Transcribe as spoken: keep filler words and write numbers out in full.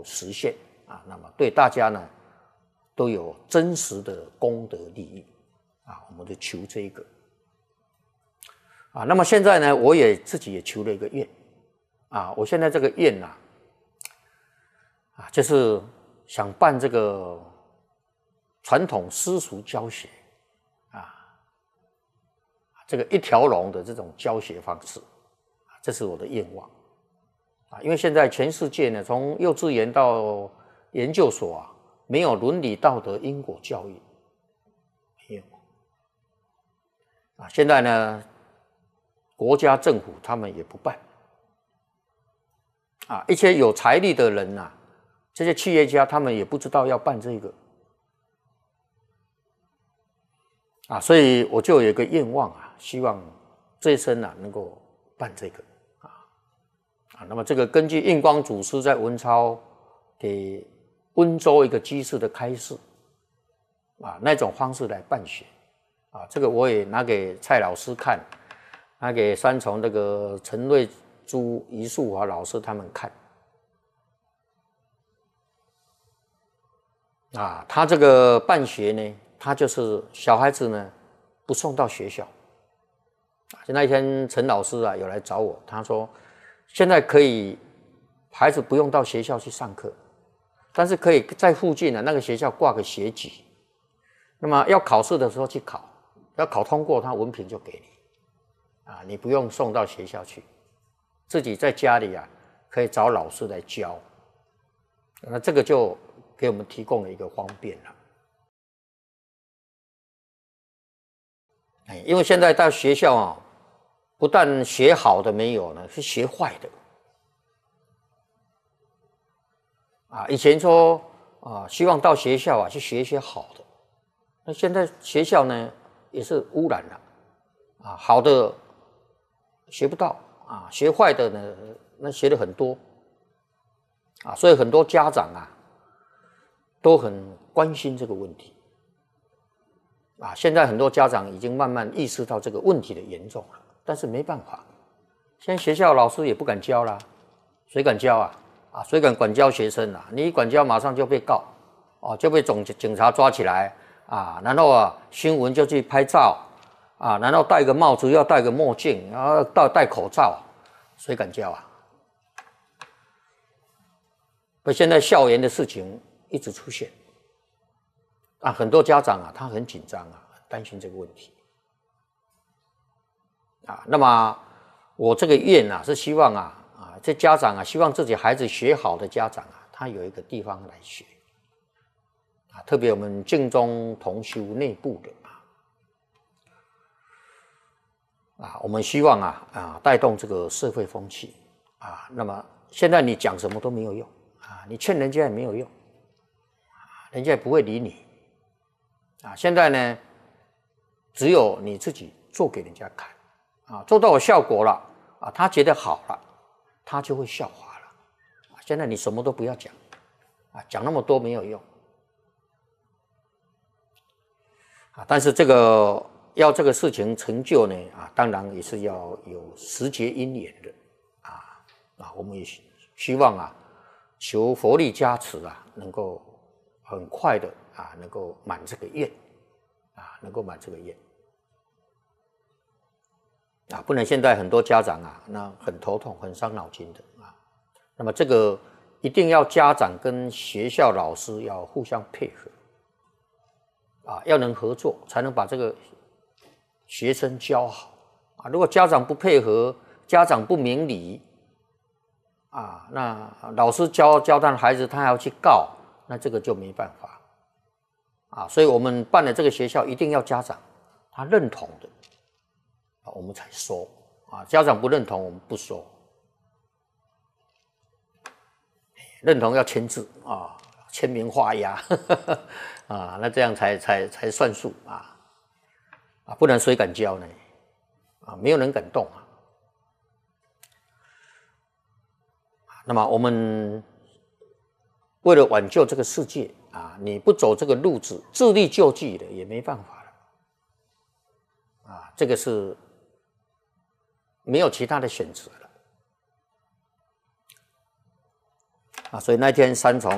够实现啊，那么对大家呢都有真实的功德利益啊，我们就求这一个啊。那么现在呢，我也自己也求了一个愿啊，我现在这个愿呐啊，就是想办这个传统私塾教学啊，这个一条龙的这种教学方式，这是我的愿望啊。因为现在全世界呢，从幼稚园到研究所啊，没有伦理道德因果教育，没有啊。现在呢，国家政府他们也不办啊，一些有财力的人呐、啊，这些企业家他们也不知道要办这个啊，所以我就有一个愿望啊，希望这一生啊能够办这个啊啊。那么这个根据印光祖师在文钞给温州一个居士的开示啊，那种方式来办学啊，这个我也拿给蔡老师看，拿给三重这个陈瑞珠、余树华老师他们看啊。他这个办学呢，他就是小孩子呢不送到学校啊。那一天陈老师啊有来找我，他说现在可以孩子不用到学校去上课，但是可以在附近的那个学校挂个学籍，那么要考试的时候去考，要考通过，他文凭就给你啊，你不用送到学校去，自己在家里啊可以找老师来教，那这个就给我们提供了一个方便了。因为现在到学校啊，不但学好的没有呢，是学坏的啊。以前说啊，希望到学校啊去学一些好的，那现在学校呢也是污染了啊，好的学不到啊，学坏的呢那学的很多啊，所以很多家长啊都很关心这个问题啊。现在很多家长已经慢慢意识到这个问题的严重了，但是没办法，现在学校老师也不敢教啦，谁敢教啊？啊，谁敢管教学生啊？你一管教马上就被告，哦，就被总警察抓起来啊，然后啊新闻就去拍照啊，然后戴个帽子要戴个墨镜，然后戴戴口罩，谁敢教啊？所以现在校园的事情一直出现啊，很多家长啊他很紧张啊，很担心这个问题啊。那么我这个愿啊是希望啊啊这家长啊希望自己孩子学好的家长啊，他有一个地方来学啊，特别我们净宗同修内部的啊，我们希望啊啊带动这个社会风气啊。那么现在你讲什么都没有用啊，你劝人家也没有用啊，人家也不会理你啊。现在呢，只有你自己做给人家看啊，做到有效果了啊，他觉得好了，他就会效法了啊。现在你什么都不要讲啊，讲那么多没有用啊。但是这个要这个事情成就呢啊，当然也是要有时节因缘的啊啊。我们也希望啊，求佛力加持啊，能够很快的啊，能够满这个愿啊，能够满这个愿啊。不能现在很多家长啊，那很头痛，很伤脑筋的啊。那么这个一定要家长跟学校老师要互相配合啊，要能合作，才能把这个学生教好啊。如果家长不配合，家长不明理啊，那老师教教他的孩子，他还要去告，那这个就没办法啊。所以我们办的这个学校一定要家长他认同的啊，我们才收啊。家长不认同，我们不收。认同要签字啊，签名画押啊，那这样才才才算数啊啊，不然谁敢教呢？啊，没有人敢动啊。那么我们为了挽救这个世界啊，你不走这个路子，自力救济的也没办法了啊，这个是没有其他的选择了啊，所以那天三重